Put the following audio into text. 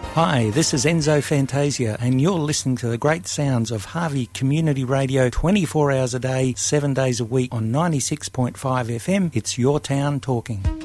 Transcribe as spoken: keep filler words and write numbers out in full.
Hi, this is Enzo Fantasia, and you're listening to the great sounds of Harvey Community Radio twenty-four hours a day, seven days a week on ninety-six point five F M. It's your town talking.